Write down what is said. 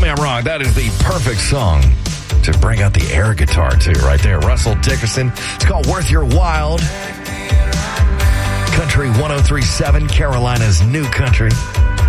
me I'm wrong. That is the perfect song to bring out the air guitar, too, right there. Russell Dickerson. It's called Worth Your While. Country 103.7, Carolina's new country.